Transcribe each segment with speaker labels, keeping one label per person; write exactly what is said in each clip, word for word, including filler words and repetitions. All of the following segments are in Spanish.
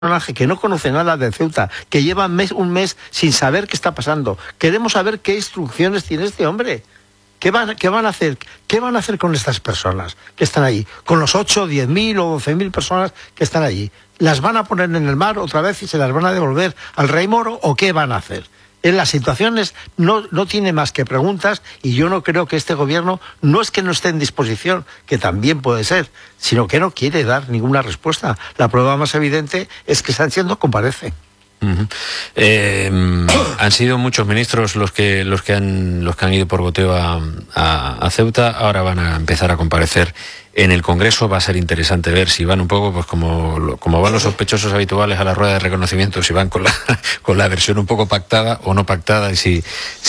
Speaker 1: personaje que no conoce nada de Ceuta, que lleva mes, un mes sin saber qué está pasando. Queremos saber qué instrucciones tiene este hombre. ¿Qué van, qué van a hacer? ¿Qué van a hacer con estas personas que están allí? Con los ocho, diez mil o doce mil personas que están allí. ¿Las van a poner en el mar otra vez y se las van a devolver al rey Moro o qué van a hacer? En las situaciones no, no tiene más que preguntas, y yo no creo que este gobierno no es que no esté en disposición, que también puede ser, sino que no quiere dar ninguna respuesta. La prueba más evidente es que Sánchez no comparece.
Speaker 2: Uh-huh. eh, han sido muchos ministros los que los que han los que han ido por goteo a, a, a Ceuta. Ahora van a empezar a comparecer en el Congreso. Va a ser interesante ver si van un poco pues como, como van los sospechosos habituales a la rueda de reconocimiento, si van con la con la versión un poco pactada o no pactada, y si,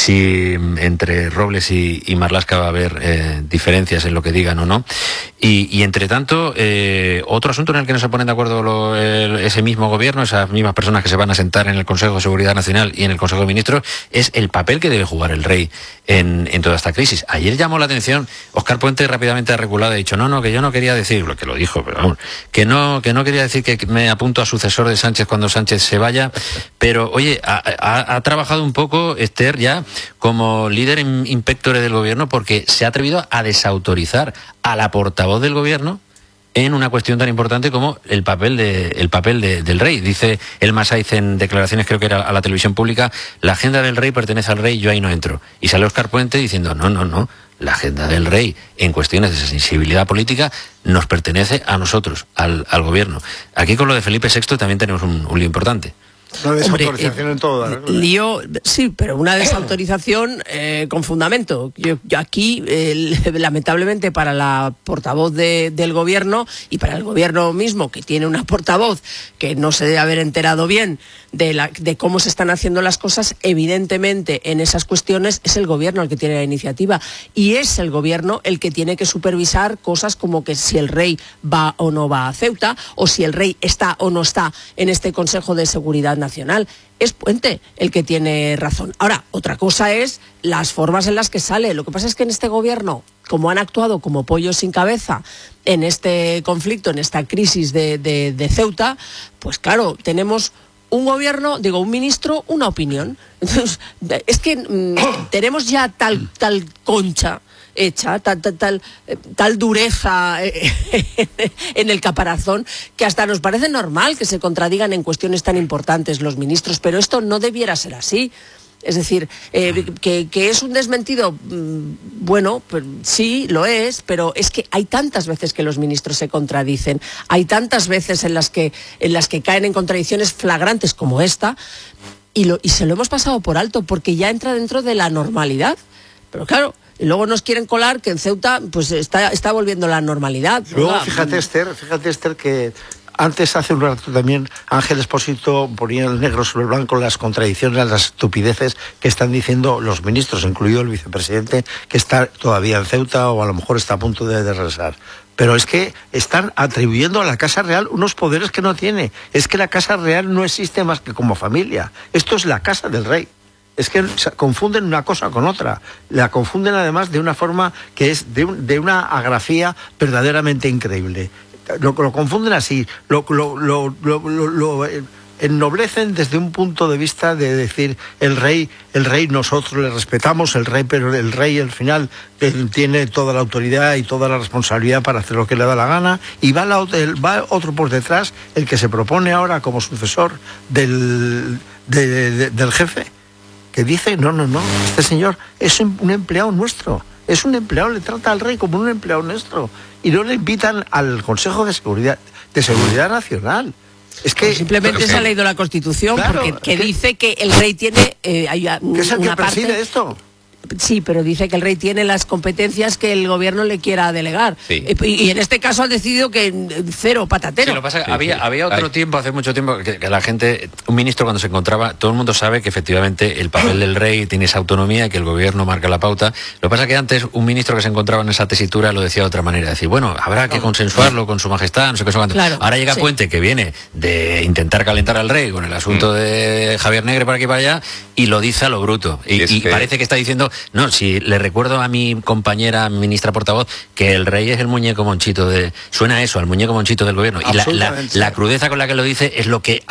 Speaker 2: si entre Robles y, y Marlaska va a haber eh, diferencias en lo que digan o no. Y, y entre tanto, eh, otro asunto en el que no se ponen de acuerdo lo, el, ese mismo gobierno, esas mismas personas que se van a sentar en el Consejo de Seguridad Nacional y en el Consejo de Ministros, es el papel que debe jugar el rey en, en toda esta crisis. Ayer llamó la atención, Óscar Puente rápidamente ha reculado, ha dicho, no, no, que yo no quería decir, lo que lo dijo, pero vamos, que no, que no quería decir que me apunto a sucesor de Sánchez cuando Sánchez se vaya, pero oye, ha, ha, ha trabajado un poco Esther ya como líder in, inspectore del gobierno, porque se ha atrevido a desautorizar a la portavoz del gobierno en una cuestión tan importante como el papel de el papel de, del rey. Dice el Masaiz en declaraciones, creo que era a la televisión pública, la agenda del rey pertenece al rey, yo ahí no entro. Y sale Óscar Puente diciendo, no, no, no, la agenda del rey en cuestiones de sensibilidad política nos pertenece a nosotros, al, al gobierno. Aquí con lo de Felipe sexto también tenemos un, un lío importante.
Speaker 1: Una desautorización eh, en todo. ¿no?
Speaker 3: Lío, sí, pero una desautorización eh, con fundamento. Yo, yo aquí, eh, lamentablemente, para la portavoz de, del gobierno y para el gobierno mismo, que tiene una portavoz que no se debe haber enterado bien de, la, de cómo se están haciendo las cosas, evidentemente en esas cuestiones es el gobierno el que tiene la iniciativa, y es el gobierno el que tiene que supervisar cosas como que si el rey va o no va a Ceuta, o si el rey está o no está en este Consejo de Seguridad Nacional. Es Puente el que tiene razón. Ahora, otra cosa es las formas en las que sale. Lo que pasa es que en este gobierno, como han actuado como pollos sin cabeza en este conflicto, en esta crisis de, de, de Ceuta, pues claro, tenemos un gobierno, digo, un ministro, una opinión. Entonces, es que mmm, tenemos ya tal, tal concha hecha, tal, tal, tal, tal dureza en el caparazón, que hasta nos parece normal que se contradigan en cuestiones tan importantes los ministros, pero esto no debiera ser así. Es decir, eh, que, que es un desmentido, bueno, pues sí, lo es, pero es que hay tantas veces que los ministros se contradicen, hay tantas veces en las que, en las que caen en contradicciones flagrantes como esta, y, lo, y se lo hemos pasado por alto, porque ya entra dentro de la normalidad. Pero claro, y luego nos quieren colar que en Ceuta pues está, está volviendo la normalidad.
Speaker 1: Luego, fíjate, Esther, fíjate, Esther, que antes, hace un rato también, Ángel Expósito ponía el negro sobre el blanco las contradicciones, las estupideces que están diciendo los ministros, incluido el vicepresidente, que está todavía en Ceuta o a lo mejor está a punto de, de regresar. Pero es que están atribuyendo a la Casa Real unos poderes que no tiene. Es que la Casa Real no existe más que como familia. Esto es la Casa del Rey. Es que confunden una cosa con otra. La confunden además de una forma que es de, un, de una agrafía verdaderamente increíble. Lo, lo confunden así, lo, lo, lo, lo, lo, lo ennoblecen desde un punto de vista de decir el rey, el rey nosotros le respetamos, el rey, pero el rey al final él tiene toda la autoridad y toda la responsabilidad para hacer lo que le da la gana, y va, la, el, va otro por detrás, el que se propone ahora como sucesor del, de, de, de, del jefe, que dice, no, no, no, este señor es un, un empleado nuestro, es un empleado, le trata al rey como un empleado nuestro, y no le invitan al Consejo de Seguridad, de Seguridad Nacional. Es que
Speaker 3: pues simplemente pero, se ha leído la Constitución, claro, porque que
Speaker 1: que,
Speaker 3: dice que el rey tiene eh, hay un,
Speaker 1: ¿qué es el
Speaker 3: una
Speaker 1: que preside
Speaker 3: parte,
Speaker 1: esto?
Speaker 3: Sí, pero dice que el rey tiene las competencias que el gobierno le quiera delegar.
Speaker 2: Sí.
Speaker 3: Y, y en este caso han decidido que cero patatero.
Speaker 2: Sí, lo que pasa es que sí, había, sí. había otro Ay. tiempo, hace mucho tiempo, que, que la gente, un ministro cuando se encontraba, todo el mundo sabe que efectivamente el papel del rey tiene esa autonomía, que el gobierno marca la pauta. Lo que pasa es que antes un ministro que se encontraba en esa tesitura lo decía de otra manera, decir, bueno, habrá que consensuarlo con su majestad, no sé qué, no sé cuánto. Claro, ahora llega sí. Puente, que viene de intentar calentar al rey con el asunto mm. de Javier Negre para aquí y para allá, y lo dice a lo bruto. Y, y, y que... parece que está diciendo No, si le recuerdo a mi compañera ministra portavoz que el rey es el muñeco Monchito de... Suena eso, al muñeco Monchito del gobierno. Y la, la, la crudeza con la que lo dice es lo que